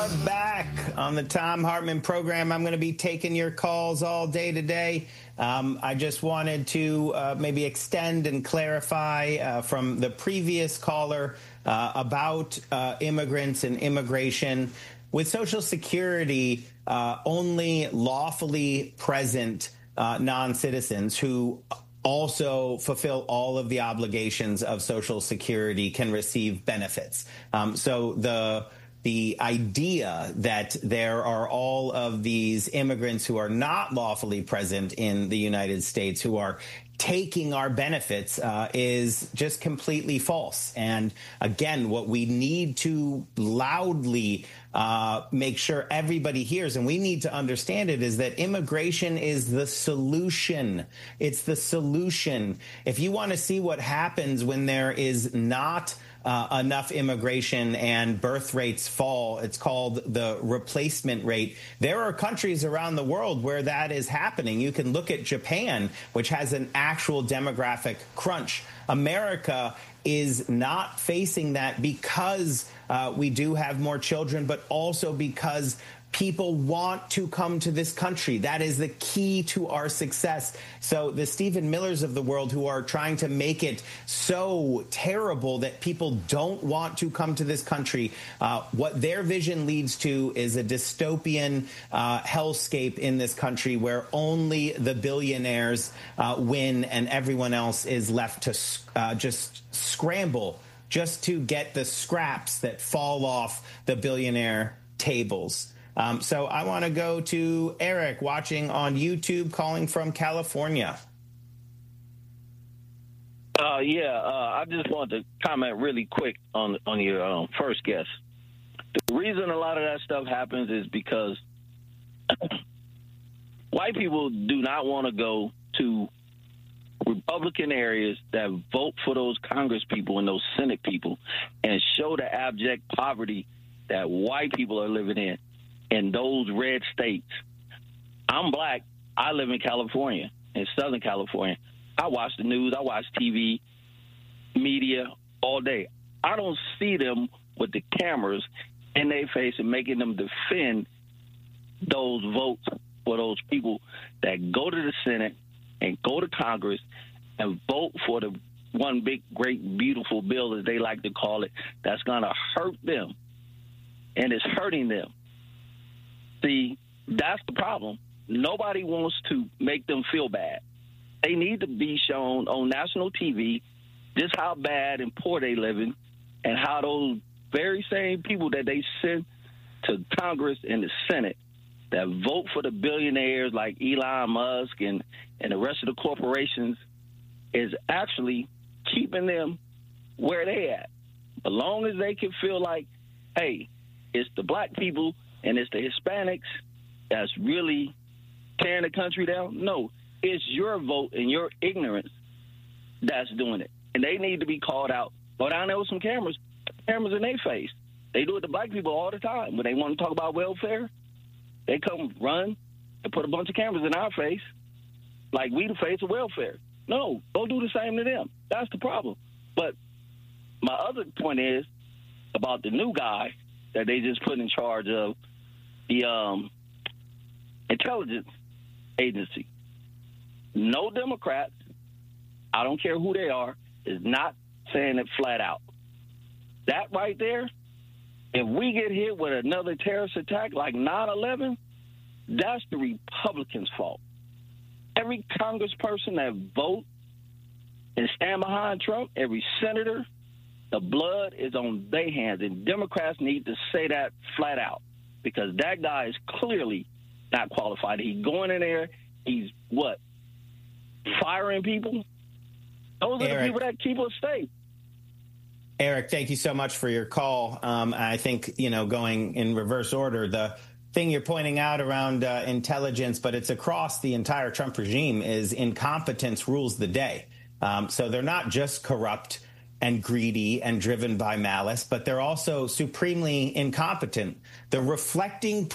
Back on the Thom Hartmann program. I'm going to be taking your calls all day today. I just wanted to maybe extend and clarify from the previous caller about immigrants and immigration. With Social Security, only lawfully present non-citizens who also fulfill all of the obligations of Social Security can receive benefits. So the idea that there are all of these immigrants who are not lawfully present in the United States who are taking our benefits is just completely false. And again, what we need to loudly make sure everybody hears, and we need to understand it, is that immigration is the solution. It's the solution. If you want to see what happens when there is not enough immigration and birth rates fall, it's called the replacement rate. There are countries around the world where that is happening. You can look at Japan, which has an actual demographic crunch. America is not facing that because we do have more children, but also because people want to come to this country. That is the key to our success. So the Stephen Millers of the world who are trying to make it so terrible that people don't want to come to this country, what their vision leads to is a dystopian hellscape in this country where only the billionaires win and everyone else is left to just scramble just to get the scraps that fall off the billionaire tables. So I want to go to Eric watching on YouTube, calling from California. I just wanted to comment really quick on your first guest. The reason a lot of that stuff happens is because white people do not want to go to Republican areas that vote for those Congress people and those Senate people and show the abject poverty that white people are living in those red states. I'm black. I live in California, in Southern California. I watch the news. I watch TV, media all day. I don't see them with the cameras in their face and making them defend those votes for those people that go to the Senate and go to Congress and vote for the one big, great, beautiful bill, as they like to call it, that's going to hurt them. And it's hurting them. See, that's the problem. Nobody wants to make them feel bad. They need to be shown on national TV just how bad and poor they living and how those very same people that they send to Congress and the Senate that vote for the billionaires like Elon Musk and the rest of the corporations is actually keeping them where they at. As long as they can feel like, hey, it's the black people and it's the Hispanics that's really tearing the country down. No, it's your vote and your ignorance that's doing it. And they need to be called out. Go down there with some cameras in their face. They do it to black people all the time. When they want to talk about welfare, they come run and put a bunch of cameras in our face like we the face of welfare. No, go do the same to them. That's the problem. But my other point is about the new guy that they just put in charge of the intelligence agency. No Democrats, I don't care who they are, is not saying it flat out. That right there, if we get hit with another terrorist attack like 9/11, that's the Republicans' fault. Every congressperson that vote and stand behind Trump, every senator, the blood is on their hands. And Democrats need to say that flat out because that guy is clearly not qualified. He's going in there. He's firing people? Those are the people that keep us safe. Eric, thank you so much for your call. I think, going in reverse order, the thing you're pointing out around intelligence, but it's across the entire Trump regime, is incompetence rules the day. So they're not just corrupt and greedy and driven by malice, but they're also supremely incompetent. The reflecting